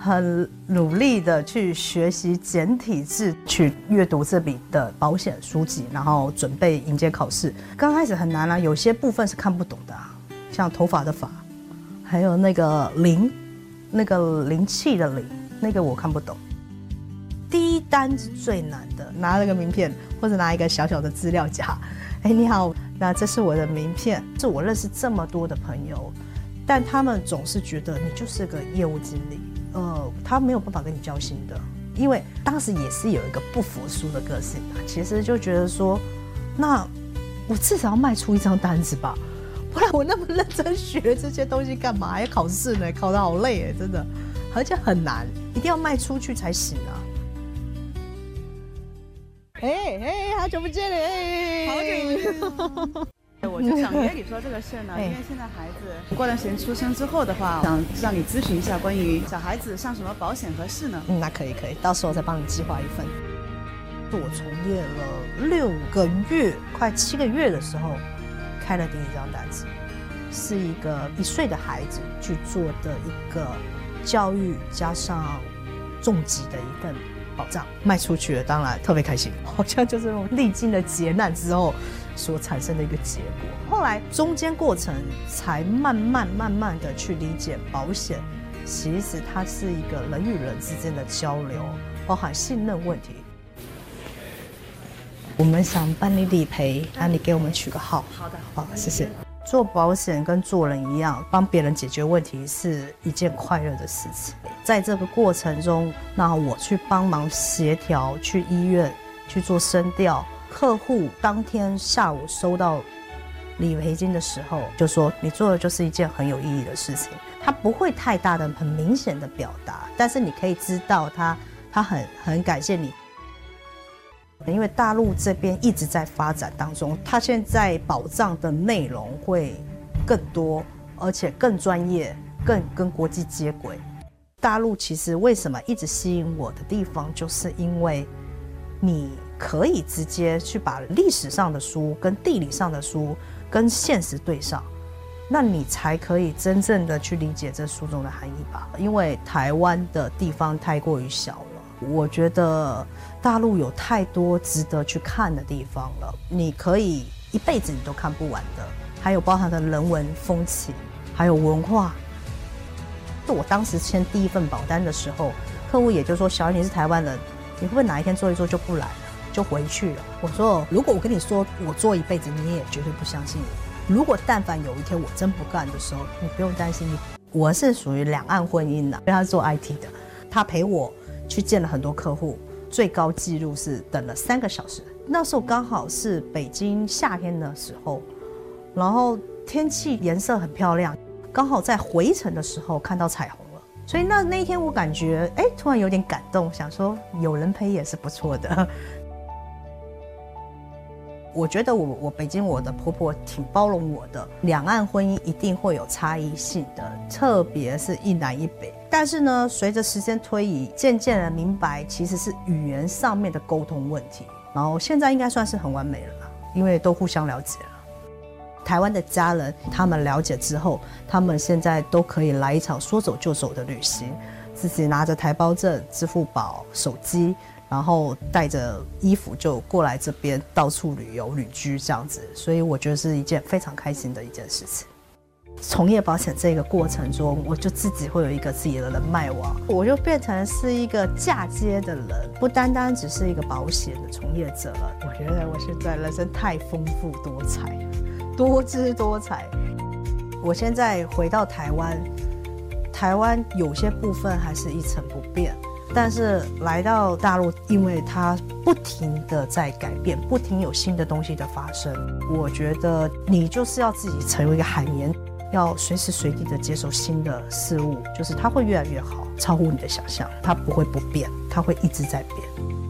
很努力的去学习简体字，去阅读这笔的保险书籍，然后准备迎接考试。刚开始很难啊，有些部分是看不懂的啊，像头发的发，还有那个灵，那个灵气的灵，那个我看不懂。第一单是最难的，拿了个名片或者拿一个小小的资料夹，你好，那这是我的名片，是我认识这么多的朋友，但他们总是觉得你就是个业务经理。他没有办法跟你交心的，因为当时也是有一个不服输的个性啊。其实就觉得说，那我至少要卖出一张单子吧，不然我那么认真学这些东西干嘛？还要考试呢，考得好累哎，真的，而且很难，一定要卖出去才行啊。好久不见了， 好久不见。我就想约你说这个事呢，因为现在孩子过段时间出生之后的话，想让你咨询一下关于小孩子上什么保险合适呢？ 那可以，到时候再帮你计划一份。我从业了6个月，快7个月的时候，开了第一张单子，是一个1岁的孩子去做的一个教育加上重疾的一份保障，卖出去了，当然特别开心，好像就是那种历经了劫难之后所产生的一个结果。后来中间过程才慢慢的去理解保险，其实它是一个人与人之间的交流，包含信任问题。我们想帮你理赔，那你给我们取个号。 好的， 好，谢谢。做保险跟做人一样，帮别人解决问题是一件快乐的事情。在这个过程中，那我去帮忙协调，去医院去做声调。客户当天下午收到理赔金的时候，就说你做的就是一件很有意义的事情。他不会太大的、很明显的表达，但是你可以知道他很感谢你。因为大陆这边一直在发展当中，他现在保障的内容会更多，而且更专业，更跟国际接轨。大陆其实为什么一直吸引我的地方，就是因为你可以直接去把历史上的书跟地理上的书跟现实对上，那你才可以真正的去理解这书中的含义吧。因为台湾的地方太过于小了，我觉得大陆有太多值得去看的地方了，你可以一辈子你都看不完的，还有包含的人文风情，还有文化。我当时签第一份保单的时候，客户也就说：“小燕，你是台湾人，你会不会哪一天做一做就不来了，就回去了？”我说：“如果我跟你说我做一辈子，你也绝对不相信我。如果但凡有一天我真不干的时候，你不用担心。我是属于两岸婚姻的，因为他是做 IT 的，他陪我去见了很多客户，最高纪录是等了3个小时。那时候刚好是北京夏天的时候，然后天气颜色很漂亮。”刚好在回程的时候看到彩虹了，所以那一天我感觉突然有点感动，想说有人陪也是不错的。我觉得我北京我的婆婆挺包容我的，两岸婚姻一定会有差异性的，特别是一南一北。但是呢，随着时间推移，渐渐的明白其实是语言上面的沟通问题，然后现在应该算是很完美了啦，因为都互相了解了。台湾的家人他们了解之后，他们现在都可以来一场说走就走的旅行，自己拿着台胞证、支付宝、手机，然后带着衣服就过来这边到处旅游旅居这样子，所以我觉得是一件非常开心的一件事情。从业保险这个过程中，我就自己会有一个自己的人脉网，我就变成是一个嫁接的人，不单单只是一个保险的从业者了。我觉得我现在人生太丰富多彩，多姿多彩。我现在回到台湾，台湾有些部分还是一成不变，但是来到大陆，因为它不停的在改变，不停有新的东西的发生，我觉得你就是要自己成为一个海绵，要随时随地的接受新的事物，就是它会越来越好，超乎你的想象，它不会不变，它会一直在变。